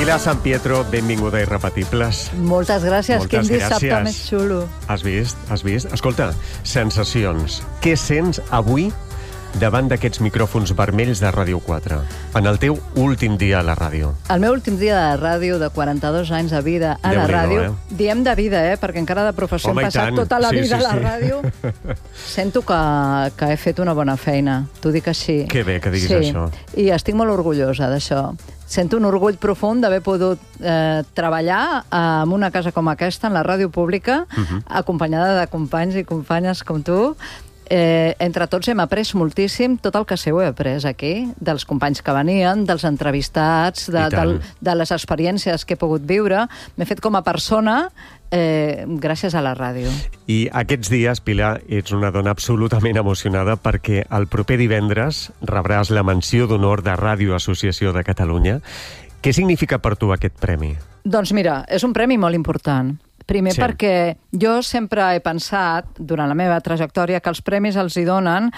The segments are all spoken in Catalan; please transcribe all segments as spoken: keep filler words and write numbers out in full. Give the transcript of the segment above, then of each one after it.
Pilar San Pietro, benvinguda a Irrepetibles. Moltes gràcies, Moltes quin dissabte gràcies. més xulo. Has vist? Has vist? Escolta, sensacions. Què sents avui davant d'aquests micròfons vermells de Ràdio quatre, en el teu últim dia a la ràdio? El meu últim dia de ràdio, de quaranta-dos anys de vida a la Déu-n'hi-do, ràdio, eh? diem de vida, eh? Perquè encara de professió Home, hem i passat tant. tota la Sí, vida sí, a la sí. ràdio. Sento que, que he fet una bona feina, t'ho dic així. Que bé que diguis sí. això. I estic molt orgullosa d'això. Sento un orgull profund d'haver pogut eh, treballar en una casa com aquesta, en la ràdio pública, Mhm. acompanyada de companys i companyes com tu. Eh, entre tots hem après moltíssim. Tot el que sé ho he après aquí, dels companys que venien, dels entrevistats, de, I tant. del, de les experiències que he pogut viure. M'he fet com a persona eh, gràcies a la ràdio. I aquests dies, Pilar, ets una dona absolutament emocionada perquè el proper divendres rebràs la menció d'honor de Ràdio Associació de Catalunya. Què significa per tu aquest premi? Doncs mira, és un premi molt important. Primer Sí. perquè jo sempre he pensat, durant la meva trajectòria, que els premis els hi donen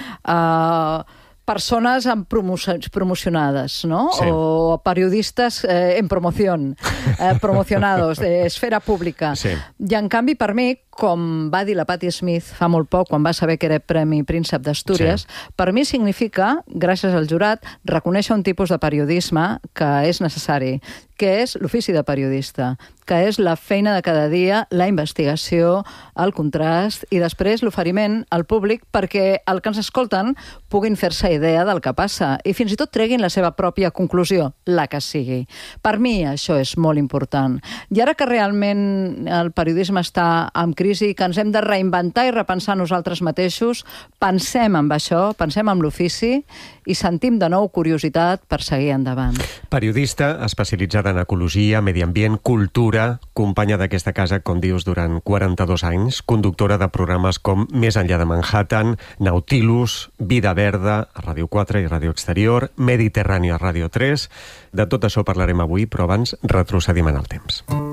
a persones en promoci promocionades, no? Sí. O periodistes eh, en promoció, eh, promocionados, de esfera pública. Sí. I en canvi, per mi, com va dir la Patti Smith fa molt poc, quan va saber que era Premi Príncep d'Astúries, Sí. per mi significa, gràcies al jurat, reconèixer un tipus de periodisme que és necessari, que és l'ofici de periodista, que és la feina de cada dia, la investigació, el contrast i després l'oferiment al públic perquè el que ens escolten puguin fer-se idea del que passa i fins i tot treguin la seva pròpia conclusió, la que sigui. Per mi això és molt important. I ara que realment el periodisme està en crisi, que ens hem de reinventar i repensar nosaltres mateixos, pensem en això, pensem en l'ofici i sentim de nou curiositat per seguir endavant. Periodista especialitzada en ecologia, medi ambient, cultura, companya d'aquesta casa, com dius, durant quaranta-dos anys, conductora de programes com Més enllà de Manhattan, Nautilus, Vida Verda, a Ràdio quatre i Ràdio Exterior, Mediterrani a Ràdio tres. De tot això parlarem avui, però abans retrocedim en el temps.